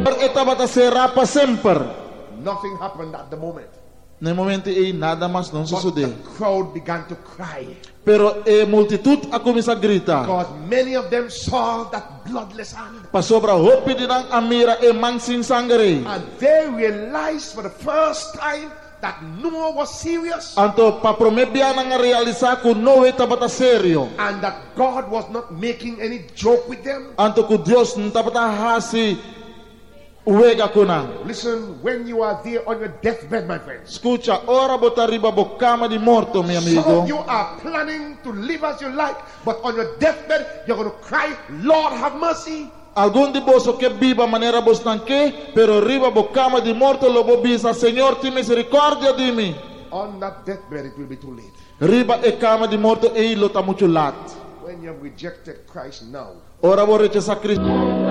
Eta bata será sempre. Nothing happened at the moment. No momento e nada mais não But sucedeu. the crowd began to cry. Pero a multitud a começar a gritar. Because many of them saw that bloodless hand. Passou para o roupa de nang amira e mansin sangre. And they realized for the first time that Noah was serious. Anto pa promebia nang realizar que não está bata sério. And that God was not making any joke with them. Anto que Deus não está bata hasi uega kuna. Listen, when you are there on your deathbed, my friends. Escucha, ora botar riba bo cama de morto, meu Some amigo. of you are planning to live as you like, but on your deathbed, you're going to cry, Lord, have mercy. Algum de vós que viva maneira vos tanque, pero riba bo cama de morto lobo bisa, Senhor, tem misericórdia de mim. On that deathbed, it will be too late. Riba e cama de morto e lo tá muito lat. When you have rejected Christ now, Ora vou rechazar Cristo.